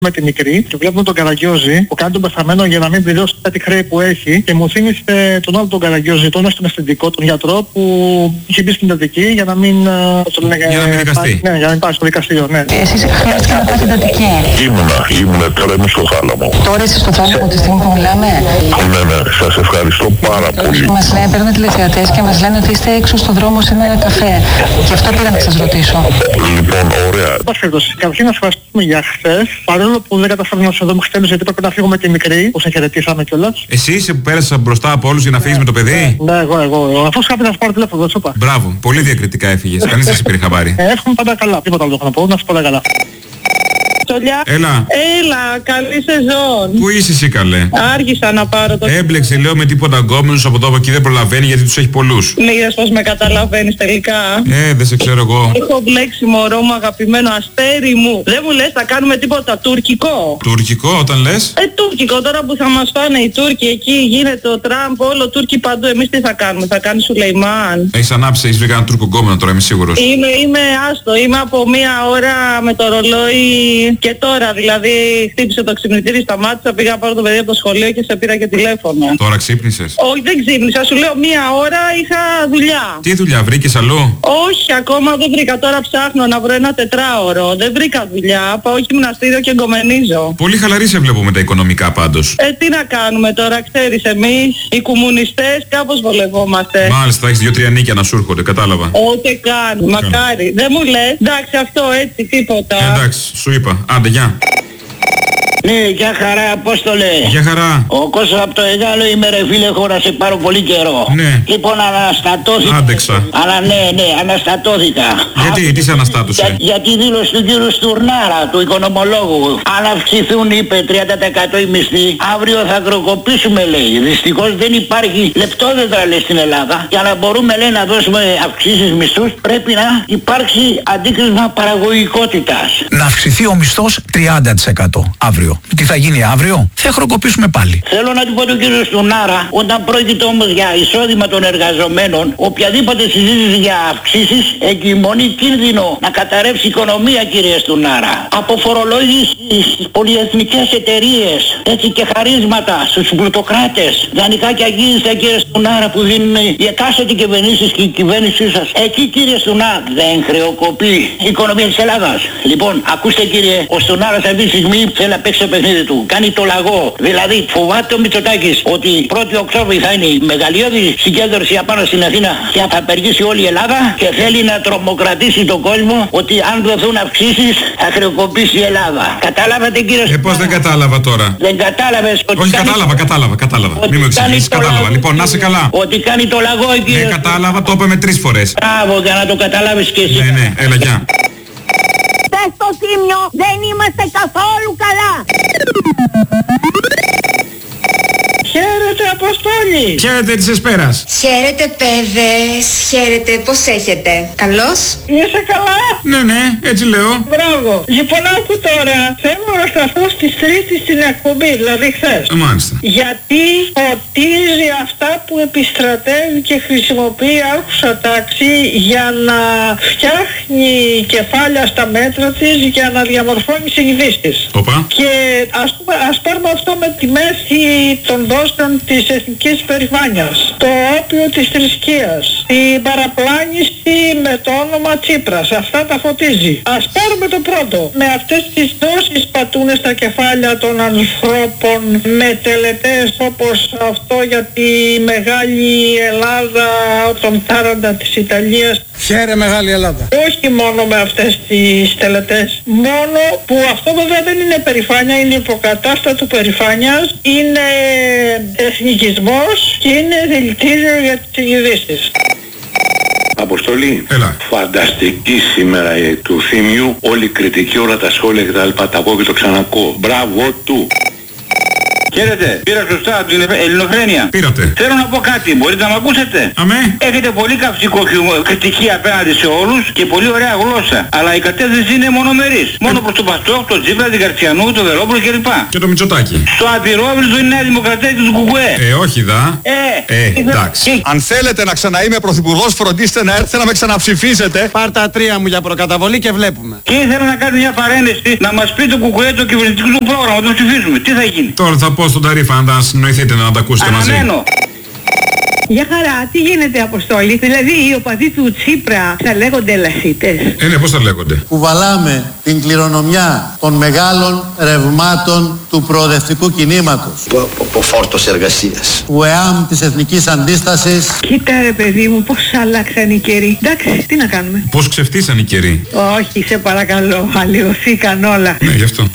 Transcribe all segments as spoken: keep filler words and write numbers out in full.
με τη μικρή και βλέπουμε τον Καραγκιόζη που κάνει τον πεθαμένο για να μην πληρώσει κάτι χρέη που έχει και μου θύμισε τον άλλο τον Καραγκιόζη, τον στον αισθητικό, τον γιατρό που είχε μπει στην εντατική για να μην... Το λένε, για να μην δικαστεί. Ναι, για να μην πάει στο δικαστήριο, ναι. Εσείς χρειάστηκε να πάτε εντατική. Ήμουνα, ήμουνα, τώρα είμαι στο Θάλαμο. Τώρα είστε στο Θάλαμο τη στιγμή που μιλάμε. Ναι, ναι, σας ευχαριστώ πάρα πολύ. Μας λένε, παίρνουν τηλεθεατές και μας λένε ότι είστε έξω στον δρόμο σε ένα καφέ. Γι' αυτό πήρα να σας ρωτήσω. Λοιπόν, ωραία. Καταρχήν να ευχαριστούμε για χθες, παρόλο που δεν καταφέραμε να σε δούμε χθες γιατί πρέπει να φύγω με τη μικρή, που σε χαιρετήσαμε κιόλας. Εσύ είσαι που πέρασες μπροστά από όλους για να φύγεις με το παιδί. Ναι, εγώ, εγώ. Αφού σκάπη να σου πάρω τηλέφωνο, δεν σου είπα. Μπράβο, πολύ διακριτικά έφυγες. Κανείς δεν σε πήρε χαμπάρι. Ε, εύχομαι πάντα καλά. Τίποτα άλλο έχω να πω, να σου πω καλά. Έλα. Έλα, καλή σεζόν. Πού είσαι εσύ καλέ? Άργησα να πάρω το... Έμπλεξε λέω με τίποτα γκόμενους από εδώ από εκεί δεν προλαβαίνει γιατί τους έχει πολλούς. Είδες πως με καταλαβαίνεις τελικά. Ε, δεν σε ξέρω εγώ. Έχω μπλέξει μωρό μου αγαπημένο αστέρι μου. Δεν μου λες θα κάνουμε τίποτα τουρκικό. Τουρκικό όταν λες? Ε, τουρκικό τώρα που θα μας φάνε οι Τούρκοι εκεί γίνεται ο Τραμπ, όλο Τούρκοι παντού. Εμείς τι θα κάνουμε, θα κάνει Σουλεϊμάν. Έχεις ανάψει, έχεις βρει κανένα τουρκο γκόμενο τώρα είμαι σίγουρος. Είμαι, είμαι άστο, είμαι από μία ώρα με το ρολόι και τώρα δηλαδή χτύπησε το ξυπνητήρι, σταμάτησα, πήγα να πάρω το παιδί από το σχολείο και σε πήρα και τηλέφωνο. Τώρα ξύπνησες? Όχι, δεν ξύπνησα, σου λέω μία ώρα είχα δουλειά. Τι δουλειά, βρήκες αλλού? Όχι, ακόμα δεν βρήκα, τώρα ψάχνω να βρω ένα τετράωρο, δεν βρήκα δουλειά, πάω γυμναστήριο και εγκομενίζω. Πολύ χαλαρή σε βλέπω με τα οικονομικά πάντως. Ε, τι να κάνουμε τώρα, ξέρεις εμείς, οι κομμουνιστές κάπως βολευόμαστε. Μάλιστα, έχεις δύο-τρία νίκια να σου έρχονται, κατάλαβα. Ό,τι κάνουμε, μακάρι. Δεν μου λες, εντάξει αυτό έτσι, τίποτα. Ε, εντάξει, σου είπα, άντε γεια. Ναι, γεια χαρά, πώς το λέει. Γεια χαρά. Ο Κώστας από το Εγάλο είμαι ρε φίλε, έχω να σε πάρω πολύ καιρό. Ναι. Λοιπόν, αναστατώθηκα. Άντεξα. Αλλά ναι, ναι, αναστατώθηκα. Γιατί, Α, τι σε αναστάτωσε? Για, για τη δήλωση του κύριου Στουρνάρα, του οικονομολόγου. Αν αυξηθούν, είπε, τριάντα τοις εκατό οι μισθοί, αύριο θα αγροκοπήσουμε, λέει. Δυστυχώς δεν υπάρχει λεπτόδετρα, λέει, στην Ελλάδα. Για να μπορούμε, λέει, να δώσουμε αυξήσεις μισθούς, πρέπει να υπάρξει αντίκρισμα παραγωγικότητας. Να αυξηθεί ο μισθός τριάντα τοις εκατό αύριο. Τι θα γίνει αύριο? Θα χροκοπήσουμε πάλι. Θέλω να του πω τον κύριο Στουνάρα, όταν πρόκειται όμως για εισόδημα των εργαζομένων, οποιαδήποτε συζήτηση για αυξήσεις εγκυμονεί κίνδυνο να καταρρεύσει η οικονομία, κύριε Στουνάρα. Από φορολόγηση στις πολυεθνικές εταιρείες, έτσι και χαρίσματα στους πλουτοκράτες, δανεικά και αγγίζιστα, κύριε Στουνάρα, που δίνουν οι εκάστοτε κυβερνήσεις και η κυβέρνησή σας. Εκεί, κύριε Στουνάρα, δεν χρεοκοπεί η οικονομία της Ελλάδας. Λοιπόν, ακούστε, κύριε, ο Στουνάρας αυτή τη στιγμή θέλει να παίξει το παιχνίδι του. Κάνει το λαγό. Δηλαδή φοβάται ο Μητσοτάκης ότι πρώτη Οκτώβρη θα είναι η μεγαλειώδη συγκέντρωση απάνω στην Αθήνα και θα απεργήσει όλη η Ελλάδα και θέλει να τρομοκρατήσει τον κόσμο ότι αν δοθούν αυξήσεις θα χρεοκοπήσει η Ελλάδα. Κατάλαβατε, κύριε? Ε, πώς δεν κατάλαβα τώρα? Δεν κατάλαβες ότι... Όχι, κάνει... κατάλαβα, κατάλαβα, κατάλαβα. Μην μου εξηγήσεις, κατάλαβα. Λαγό, Λοιπόν, να σε καλά. Ότι κάνει το λαγό, κύριε. Ναι, κατάλαβα, το είπαμε τρεις φορές. Μπράβο, για να το καταλάβεις και εσύ. Ναι, ναι, έλα, γεια. Στο Τίμιο δεν είμαστε καθόλου καλά. Χαίρετε, Αποστόλη. Χαίρετε της Εσπέρας. Χαίρετε, παιδες. Χαίρετε, πώς έχετε? Καλώς? Είσαι καλά? Ναι, ναι, έτσι λέω. Μπράβο. Λοιπόν, άκου τώρα. Θέλω να σταθώ στις Τρίτη στην εκπομπή, δηλαδή χθες. Ε, μάλιστα. Γιατί ποτίζει αυτά που επιστρατεύει και χρησιμοποιεί άκουσα τάξη για να φτιάχνει κεφάλια στα μέτρα της για να διαμορφώνει συνειδήσεις. Οπα. Και ας, πούμε, ας πάρουμε αυτό με τη μέση των δόσκων της εθνικής περηφάνειας, το όπιο της θρησκείας, την παραπλάνηση με το όνομα Τσίπρας, αυτά τα φωτίζει. Ας πάρουμε το πρώτο. Με αυτές τις δόσεις πατούνε στα κεφάλια των ανθρώπων με τελετές όπως αυτό για τη μεγάλη Ελλάδα των τάραντα της Ιταλίας. Χαίρε μεγάλη Ελλάδα. Όχι μόνο με αυτές τις τελετές. Μόνο που αυτό βέβαια δεν είναι περηφάνεια, είναι υποκατάστατο περηφάνειας, είναι εθνικισμός και είναι δηλητήριο για τις ειδήσεις. Αποστολή. Έλα. Φανταστική σήμερα ε, του Θήμιου. Όλη η κριτική, όλα τα σχόλια κτλ. Τα πω και το ξανακώ. Μπράβο του. Χαίρετε, πήρα σωστά από την Ελληνοφρένεια. Πήρατε. Θέλω να πω κάτι, μπορείτε να με ακούσετε? Αμέ. Έχετε πολύ καυστικό κριτική απέναντι σε όλους και πολύ ωραία γλώσσα. Αλλά η κατεύθυνση είναι μονομερής. Μόνο προς τον Παστόκ, τον Τσίπρα, την Καρτσιανού, τον Βελόπουλο κλπ. Και το Μητσοτάκη. Στο απειρόβλητο είναι η Νέα Δημοκρατία και του Κουκουέ. Ε, όχι δα. Ε, ε εντάξει. Αν θέλετε να ξαναείμαι πρωθυπουργός, φροντίστε να έρθετε να με ξαναψηφίσετε. Πάρ' τα τρία μου για προκαταβολή και βλέπουμε. Και ήθελα να κάνω μια παρένεση να μας πει το Κουκουέ το κυβερνητικό του πρόγραμμα, το ψηφίσουμε. Τι θα γίνει? Τώρα θα πω στον Ταρίφα να τα συνοηθείτε να τα ακούσετε μαζί. Αναμένω. Για χαρά, τι γίνεται Αποστόλη? Δηλαδή οι οπαδοί του Τσίπρα θα λέγονται ελασίτες? Ε, ναι, πώς θα λέγονται? Κουβαλάμε την κληρονομιά των μεγάλων ρευμάτων του προοδευτικού κινήματος. Ο φόρτος εργασίας. Του ΕΑΜ της Εθνικής Αντίστασης. Κοίτα ρε παιδί μου, πώς άλλαξαν οι καιροί. Εντάξει, τι να κάνουμε? Πώς ξεφτύσαν οι καιροί? Όχι, σε παρακαλώ, αλλοιωθήκαν όλα. Ναι, γι' αυτό.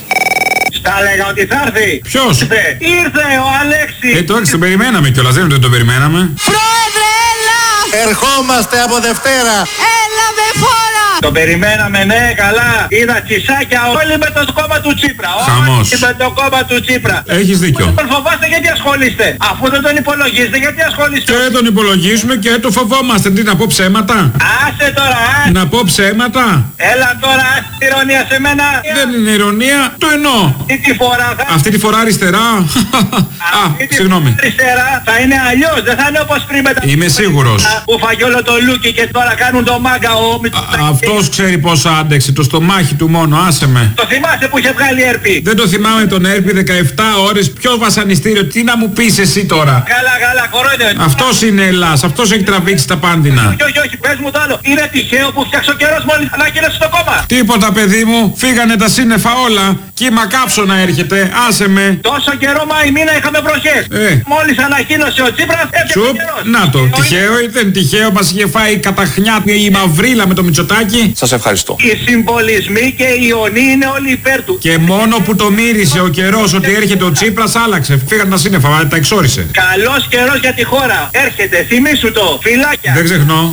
Τα έλεγα ότι θα έρθει. Ποιος? Ήρθε, ήρθε ο Αλέξης. Ε, το έξι τον περιμέναμε κιόλας, δεν είναι ότι τον περιμέναμε. Πρόεδρε, έλα! Ερχόμαστε από Δευτέρα. Έλα με φόρα! Το περιμέναμε, ναι, καλά. Είδα τσισάκια όλοι με το κόμμα του Τσίπρα. Χαμός. Όλοι με το κόμμα του Τσίπρα. Έχεις δίκιο. Τον φοβάστε γιατί ασχολείστε? Αφού δεν τον υπολογίζετε γιατί ασχολείστε? Και τον υπολογίζουμε και το φοβόμαστε. Τι να πω ψέματα? Άσε τώρα, α. Να πω ψέματα? Έλα τώρα, άσε την ηρωνία σε μένα. Δεν είναι ηρωνία, το εννοώ. Αυτή τη φορά θα... Αυτή τη φορά αριστερά. Α, συγγνώμη. Αριστερά θα είναι αλλιώς, δεν θα είναι όπως πριν με τα... Είμαι σίγουρος. Που φάγει όλο το λούκι και τώρα κάνουν το μάγκα ο Μητσοτάκης. Αυτός ξέρει πόσο άντεξε, το στομάχι του μόνο, άσε με. Το θυμάσαι που είχε βγάλει έρπη? Δεν το θυμάμαι τον έρπη, δεκαεπτά ώρες, ποιο βασανιστήριο, τι να μου πεις εσύ τώρα? Καλά, καλά, κορόιδε. Αυτός είναι Ελλάς, αυτός έχει τραβήξει τα πάντινα. Όχι, όχι, όχι, πες μου το άλλο. Είναι τυχαίο που φτιάξε ο καιρός μόλις ανακοίνωσε στο κόμμα? Τίποτα παιδί μου, φύγανε τα σύννεφα όλα. Κύμα κάψωνα έρχεται, άσε με. Τόσο καιρό Μάη μήνα είχαμε βροχές. Ε. Μόλις ανακοίνωσε ο Τσίπρας έφτιαξε ο καιρός. Να το, τυχαίο ή δεν τυχαίο, μας είχε φάει καταχνιά η μαυρίλα με το Μητσοτάκη. Σας ευχαριστώ. Οι συμβολισμοί και οι ιονοί είναι όλοι υπέρ του. Και μόνο που το μύρισε ο καιρός ότι έρχεται ο Τσίπρας άλλαξε. Φύγανε τα σύννεφα, τα εξόρισε. Καλός καιρός για τη χώρα. Έρχεται, θυμήσου το. Φυλάκια. Δεν ξεχνώ.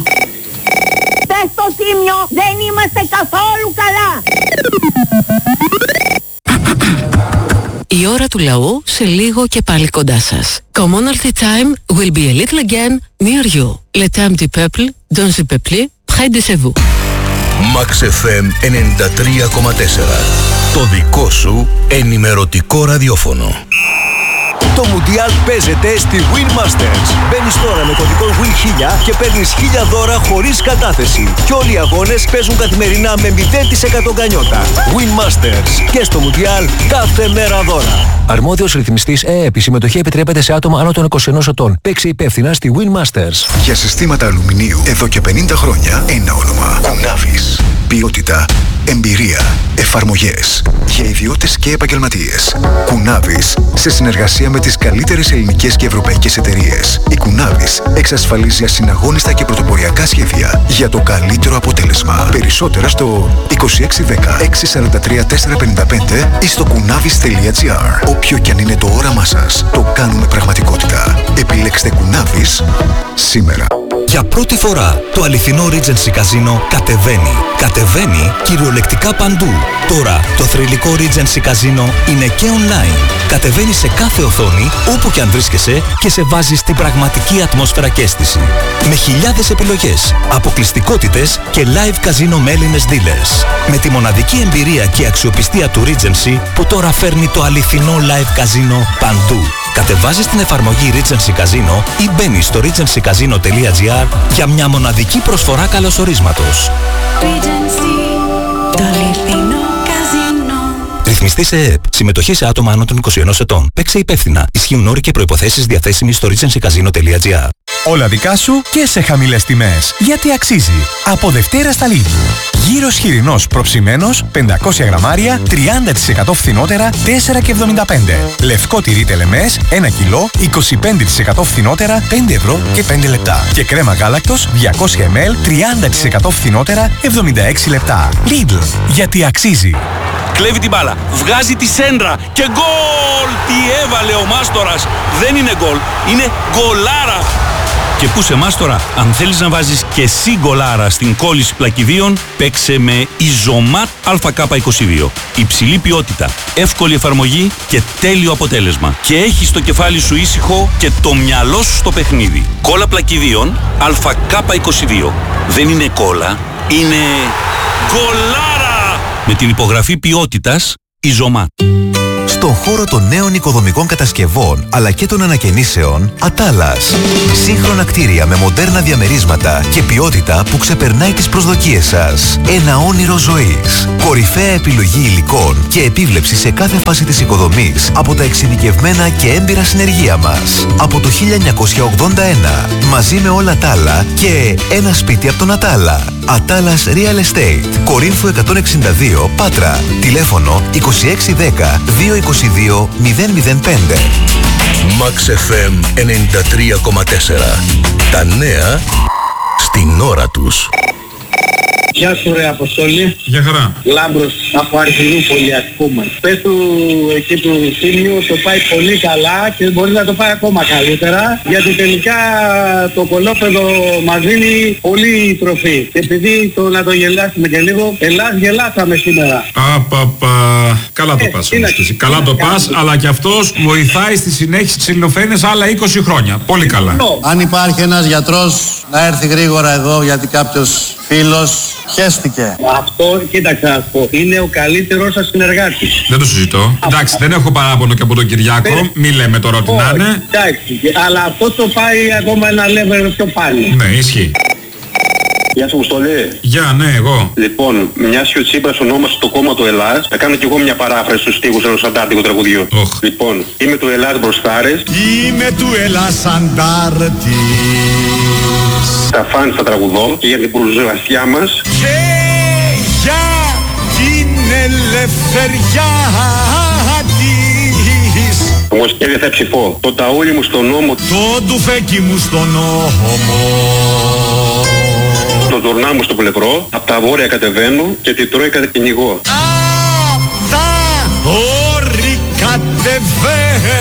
Πες στο Τίμιο, δεν είμαστε καθόλου καλά. Η ώρα του λαού σε λίγο και πάλι κοντά σας. Commonalty time will be a little again near you. Le temps du peuple, dans le peuple, près de chez vous. Max εφ εμ ενενήντα τρία κόμμα τέσσερα. Το δικό σου ενημερωτικό ραδιόφωνο. Το Μουντιάλ παίζεται στη Winmasters. Μπαίνεις τώρα με κωδικό Win χίλια και παίρνεις χίλια δώρα χωρίς κατάθεση. Και όλοι οι αγώνες παίζουν καθημερινά με μηδέν τοις εκατό γκανιότα. Winmasters. Και στο Μουντιάλ κάθε μέρα δώρα. Αρμόδιος ρυθμιστής ΕΕΠ. Η συμμετοχή επιτρέπεται σε άτομα άνω των είκοσι ενός ετών. Παίξε υπεύθυνα στη Winmasters. Για συστήματα αλουμινίου εδώ και πενήντα χρόνια ένα όνομα. Κουνάβης. Ποιότητα, εμπειρία, εφαρμογές. Για ιδιώτες και επαγγελματίες. Κουνάβης. Σε συνεργασία με τις καλύτερες ελληνικές και ευρωπαϊκές εταιρείες. Η Κουνάβης εξασφαλίζει ασυναγώνιστα και πρωτοποριακά σχέδια για το καλύτερο αποτέλεσμα. Περισσότερα στο είκοσι έξι δέκα έξι σαράντα τρία τετρακόσια πενήντα πέντε ή στο κουνάβης τελεία τζι άρ. Όποιο κι αν είναι το όραμά σας, το κάνουμε πραγματικότητα. Επιλέξτε Κουνάβης σήμερα. Για πρώτη φορά το αληθινό Regency Casino κατεβαίνει. Κατεβαίνει κυριολεκτικά παντού. Τώρα το θρυλικό Regency Casino είναι και online. Κατεβαίνει σε κάθε οθόνη όπου και αν βρίσκεσαι και σε βάζει στην πραγματική ατμόσφαιρα και αίσθηση. Με χιλιάδες επιλογές, αποκλειστικότητες και live casino με Έλληνες dealers. Με τη μοναδική εμπειρία και αξιοπιστία του Regency που τώρα φέρνει το αληθινό live casino παντού. Κατεβάζεις την εφαρμογή Regency Casino ή μπαίνεις στο regency casino τελεία τζι άρ για μια μοναδική προσφορά καλωσορίσματος. Regency, το αληθινό καζίνο. Ρυθμιστής ΕΕΠ. Συμμετοχή σε άτομα άνω των είκοσι ενός ετών. Παίξε υπεύθυνα. Ισχύουν όροι και προϋποθέσεις διαθέσιμοι στο regency casino τελεία τζι άρ. Όλα δικά σου και σε χαμηλές τιμές. Γιατί αξίζει. Από Δευτέρα στα Lidl. Γύρος χοιρινός προψημένος, πεντακόσια γραμμάρια, τριάντα τοις εκατό φθηνότερα, τέσσερα και εβδομήντα πέντε. Λευκό τυρί τελεμές, ένα κιλό, είκοσι πέντε τοις εκατό φθηνότερα, πέντε ευρώ και πέντε λεπτά. Και κρέμα γάλακτος, διακόσια μιλιλίτρα, τριάντα τοις εκατό φθηνότερα, εβδομήντα έξι λεπτά. Lidl. Γιατί αξίζει. Κλέβει την μπάλα, βγάζει τη σέντρα και γκολ! Τι έβαλε ο Μάστορας. Δεν είναι γκολ, είναι γκολάρα. Και πού σε εμάς τώρα, αν θέλεις να βάζεις και εσύ γκολάρα στην κόλληση πλακιδίων, παίξε με Ιζωμάτ Α Κ είκοσι δύο. Υψηλή ποιότητα, εύκολη εφαρμογή και τέλειο αποτέλεσμα. Και έχεις το κεφάλι σου ήσυχο και το μυαλό σου στο παιχνίδι. Κόλλα πλακιδίων Α Κ είκοσι δύο. Δεν είναι κόλλα, είναι γκολάρα! Με την υπογραφή ποιότητας Ιζωμάτ. Στον χώρο των νέων οικοδομικών κατασκευών αλλά και των ανακαινήσεων, Ατάλας. Σύγχρονα κτίρια με μοντέρνα διαμερίσματα και ποιότητα που ξεπερνάει τις προσδοκίες σας. Ένα όνειρο ζωής. Κορυφαία επιλογή υλικών και επίβλεψη σε κάθε φάση της οικοδομής από τα εξειδικευμένα και έμπειρα συνεργεία μας. Από το χίλια εννιακόσια ογδόντα ένα, μαζί με όλα τα άλλα και ένα σπίτι από τον Ατάλα. Ατάλας Real Estate. Κορίνθου εκατόν εξήντα δύο, Πάτρα. Τηλέφωνο είκοσι έξι δέκα διακόσια είκοσι δύο μηδέν μηδέν πέντε. Max εφ εμ ενενήντα τρία κόμμα τέσσερα. Τα νέα στην ώρα τους. Γεια σου ρε Αποστόλη. Γεια χαρά. Λάμπρος από Αργυρούπολη ας πούμε. Πες του εκεί του Θήμιου το πάει πολύ καλά και μπορεί να το πάει ακόμα καλύτερα, γιατί τελικά το κολόπεδο μας δίνει πολύ τροφή. Και επειδή το να το γελάσουμε και λίγο, ελάς γελάσαμε σήμερα. Απαπα. Καλά το ε, πας όμως. Είναι, καλά είναι, το πας, αλλά και αυτός βοηθάει στη συνέχιση της ελληνοφρένειας άλλα είκοσι χρόνια. Πολύ καλά. Αν υπάρχει ένας γιατρός να έρθει γρήγορα εδώ, γιατί κάποιος φίλος χέστηκε. Αυτό, κοίταξε να πω, είναι ο καλύτερος σας συνεργάτης. Δεν το συζητώ. Εντάξει, δεν έχω παράπονο και από τον Κυριάκο. Μη λέμε τώρα ότι να είναι. Εντάξει, αλλά αυτό το πάει ακόμα ένα level πιο πάνω. Ναι, ισχύει. Γεια σου Αποστολή. Γεια, ναι, εγώ. Λοιπόν, μιας και ο Τσίπρας ονόμασε το κόμμα του Ελλάς, θα κάνω κι εγώ μια παράφραση στους στίχους ενός αντάρτικου τραγουδιού. Oh. Λοιπόν, είμαι του Ελλάς μπροστάρες. Είμαι του Ελλάς αντάρτης. Τα φαν στα τραγουδώ και για την μπουρζουασιά μας. Και για την ελευθεριά της. Όμως και δεν θα ψηφώ. Το ταούλι μου στον νόμο. Το ντουφέκι μου στον νόμο. Το τουρνά μου στο πλευρό. Απ' τα βόρεια κατεβαίνω και την Τρόικα κυνηγώ. Απ' τα όρη κατεβαίνω.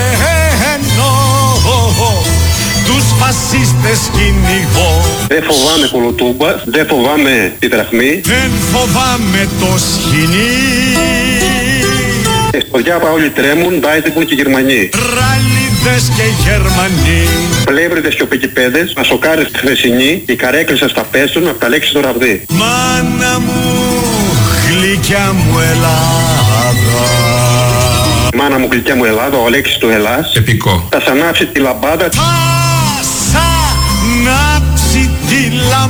Τους φασίστες κυνηγώ. Δεν φοβάμαι κολοτούμπα, δεν φοβάμαι τη δραχμή. Δεν φοβάμαι το σκηνή. Και στο διάπα όλοι τρέμουν, Ντάιτικουν και Γερμανοί. Ραλίδες και Γερμανοί. Πλεύριδες και οπικιπέδες, μασοκάρες χθεσινοί, οι καρέκλες σας τα πέσουν απ' τα λέξεις στο ραβδί. Μάνα μου, γλυκιά μου Ελλάδα. Μάνα μου, γλυκιά μου Ελλάδα, ο Αλέξης του Ελλάς. Επικό. Θα σ' ανάψει τη λαμπάδα. Θα σ' ανάψει τη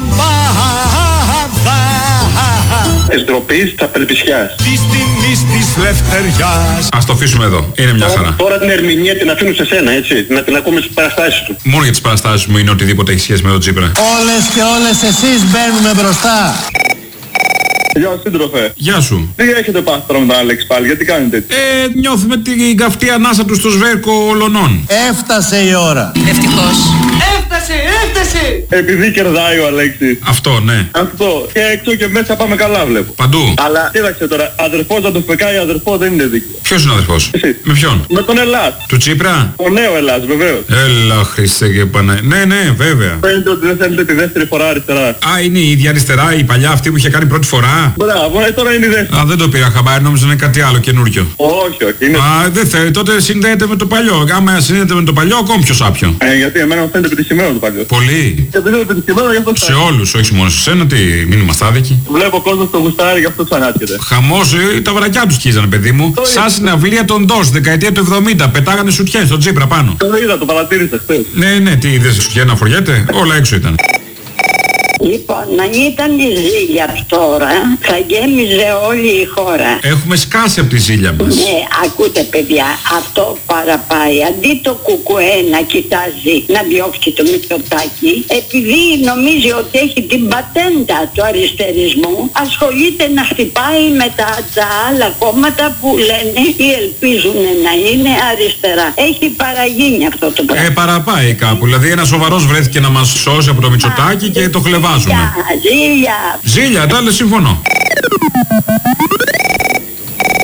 λαμπάδα. Της ντροπής, της απελπισιάς. Της τιμής της λευτεριάς. Ας το αφήσουμε εδώ. Είναι μια τώρα, χαρά. Τώρα την ερμηνεία την αφήνω σε σένα, έτσι. Να την ακούμε στις παραστάσεις του. Μόνο για τις παραστάσεις μου είναι οτιδήποτε έχει σχέση με τον Τσίπρα. Όλες και όλες εσείς μπαίνουμε μπροστά. Γεια σου σύντροφε. Γεια σου. Τι έχετε πάθει τώρα με τον Άλεξ πάλι, γιατί κάνετε έτσι? Ε, νιώθουμε την καυτή ανάσα του στο σβέρκο ολονών. Έφτασε η ώρα. Ευτυχώς. Έφτασε, έφτασε! Επειδή κερδάει ο Αλέξης. Αυτό, ναι. Αυτό. Και έξω και μέσα πάμε καλά βλέπω. Παντού. Αλλά κοίταξε τώρα, αδερφός να το φεκάει αδερφό δεν είναι δίκαιο. Ποιος είναι ο αδερφός? Εσύ. Με ποιον? Με τον Ελλάς. Του Τσίπρα? Ο νέο Ελλάς, βεβαίως. Έλα Χριστέ και Παναγία. Ναι, ναι, βέβαια. Φαίνεται ότι δεν θέλετε τη δεύτερη φορά αριστερά. Α, είναι η ίδια αριστερά, η παλιά αυτή που είχε κάνει πρώτη φορά. Μπράβο, ε, τώρα είναι η δεύτερη. Α, δεν το πήρα χαμπάρι, νόμιζα είναι κάτι άλλο καινούριο. Όχι, όχι. Είναι... Α, δεν θέλει, τότε συνδέεται με το παλιό. Άμα συνδέεται με το παλιό, ακόμη πιο σάπιο. Ε, γιατί εμένα μου φαίνεται επιτυχημένο το παλιό. Πολύ. Και επειδή είναι επιτυχημένο, γι' αυτό σε όλους, όχι μόνο σε σένα, τι μην είμαστε άδικοι. Βλέπω κόσμο στο γουστάρι, γι' αυτό ξανάρχεται. Χαμός, ε, τα βρακιά τους σκίζανε, παιδί μου. Σαν συναυλία των ντος, δεκαετία του εβδομήντα. Πετάγανε σουτιέν στον Τσίπρα πάνω. Το είδα, το παρατήρησα χθες. Ναι, ναι, τι είδες σουτιέν να φοριέται. Όλα έξω ήταν. Λοιπόν, αν ήταν η ζήλια τώρα, θα γέμιζε όλη η χώρα. Έχουμε σκάσει από τη ζήλια μας. Ναι, ακούτε παιδιά, αυτό παραπάει. Αντί το κουκουέ να κοιτάζει να διώξει το Μητσοτάκη, επειδή νομίζει ότι έχει την πατέντα του αριστερισμού, ασχολείται να χτυπάει με τα, τα άλλα κόμματα που λένε ή ελπίζουν να είναι αριστερά. Έχει παραγίνει αυτό το πράγμα. Ε, παραπάει κάπου. Δηλαδή ένα σοβαρός βρέθηκε να μας σώσει από το Μητσοτάκη και το χλεβάζουμε. Ζήλια. Ζήλια, τα άλλα συμφωνώ.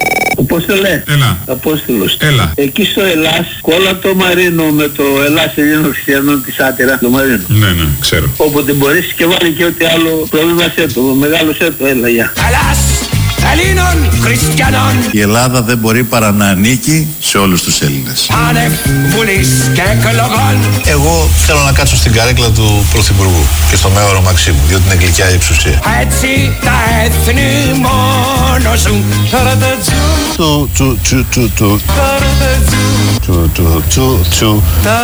Απόστολε. Έλα. Απόστολος. Έλα. Εκεί στο Ελλάς, κόλλα το Μαρίνο με το Ελλάς Ελλήνων Χριστιανών της Άτερα, το Μαρίνο. Ναι, ναι, ξέρω. Όποτε μπορείς και βάλει και ό,τι άλλο πρόβλημα σε το, μεγάλο σε το, έλα, γεια. Ελλάς Ελλήνων Χριστιανών. Η Ελλάδα δεν μπορεί παρά να ανήκει σε όλους τους Έλληνες. Άνευ βουλής και εκλογών. Εγώ θέλω να κάτσω στην καρέκλα του Πρωθυπουργού και στο μέωρο Μαξίμου, διότι είναι γλυκιά η εξουσία. Έτσι τα έθνη μόνο ζουν. Του του του του του του του του του.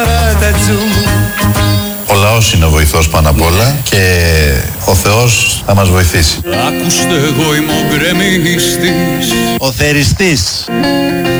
Ο λαός είναι ο βοηθός πάνω απ' όλα και ο Θεός θα μας βοηθήσει. Άκουστε εγώ είμαι ο γκρεμιστής, ο θεριστής.